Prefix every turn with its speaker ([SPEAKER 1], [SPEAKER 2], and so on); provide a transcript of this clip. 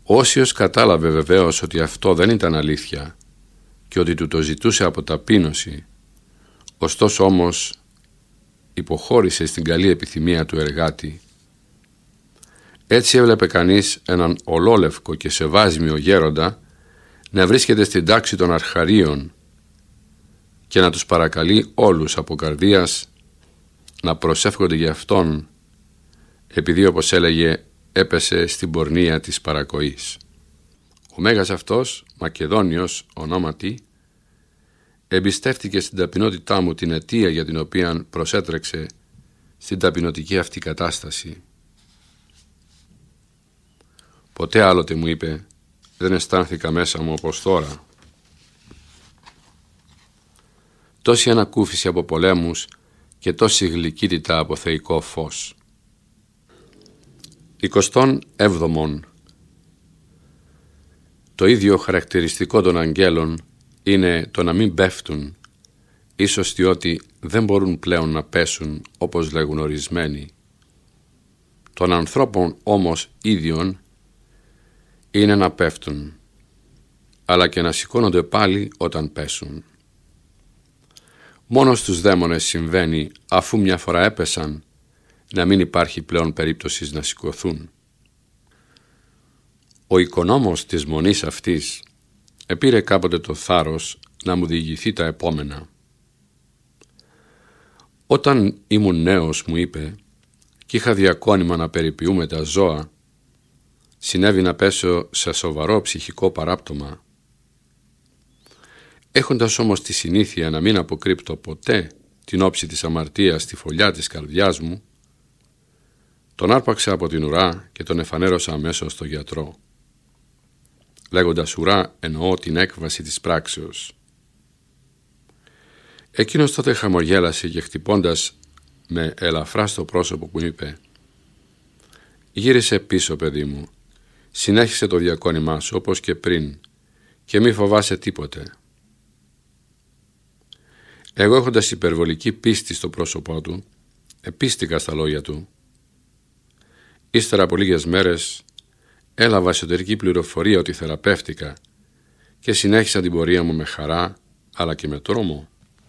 [SPEAKER 1] Όσιος κατάλαβε βεβαίως ότι αυτό δεν ήταν αλήθεια και ότι του το ζητούσε από ταπείνωση, ωστόσο όμως υποχώρησε στην καλή επιθυμία του εργάτη. Έτσι έβλεπε κανείς έναν ολόλευκο και σεβάσμιο γέροντα να βρίσκεται στην τάξη των αρχαρίων και να τους παρακαλεί όλους από καρδίας να προσεύχονται για αυτόν, επειδή, όπως έλεγε, έπεσε στην πορνεία της παρακοής. Ο μέγας αυτός, Μακεδόνιος ονόματι, εμπιστεύτηκε στην ταπεινότητά μου την αιτία για την οποία προσέτρεξε στην ταπεινωτική αυτή κατάσταση. Ποτέ άλλοτε, μου είπε, δεν αισθάνθηκα μέσα μου όπως τώρα. Τόση ανακούφιση από πολέμους και τόση γλυκύτητα από θεϊκό φως. 27. Το ίδιο χαρακτηριστικό των αγγέλων είναι το να μην πέφτουν, ίσως διότι δεν μπορούν πλέον να πέσουν όπως λέγουν ορισμένοι. Των ανθρώπων όμως ίδιων είναι να πέφτουν, αλλά και να σηκώνονται πάλι όταν πέσουν. Μόνο στους δαίμονες συμβαίνει, αφού μια φορά έπεσαν, να μην υπάρχει πλέον περίπτωση να σηκωθούν. Ο οικονόμος της μονής αυτής επήρε κάποτε το θάρρος να μου διηγηθεί τα επόμενα. Όταν ήμουν νέος, μου είπε, και είχα διακόνημα να περιποιούμε τα ζώα, συνέβη να πέσω σε σοβαρό ψυχικό παράπτωμα. Έχοντας όμως τη συνήθεια να μην αποκρύπτω ποτέ την όψη της αμαρτίας στη φωλιά της καρδιάς μου, τον άρπαξα από την ουρά και τον εφανέρωσα αμέσως στο γιατρό. Λέγοντας ουρά εννοώ την έκβαση της πράξεως. Εκείνος τότε χαμογέλασε και χτυπώντας με ελαφρά στο πρόσωπο μου είπε «Γύρισε πίσω, παιδί μου, συνέχισε το διακόνημά σου όπως και πριν και μη φοβάσαι τίποτε». Εγώ, έχοντας υπερβολική πίστη στο πρόσωπό του, επίστηκα στα λόγια του. Ύστερα από λίγες μέρες έλαβα εσωτερική πληροφορία ότι θεραπεύτηκα και συνέχισα την πορεία μου με χαρά αλλά και με τρόμο.